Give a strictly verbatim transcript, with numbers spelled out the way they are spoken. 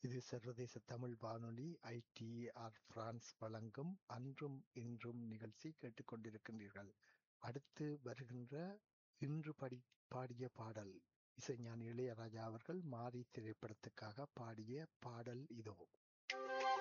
இது சர்வதேச தமிழ் வானொலி ஐ டி ஆர் பிரான்ஸ் வழங்கும் அன்றும் இன்றும் நிகழ்ச்சி கேட்டுக்கொண்டிருக்கின்றீர்கள். அடுத்து வருகின்ற இன்று படி பாடிய பாடல் இசைஞானி இளையராஜா அவர்கள் மாரி திரைப்படத்துக்காக பாடிய பாடல் இதோ.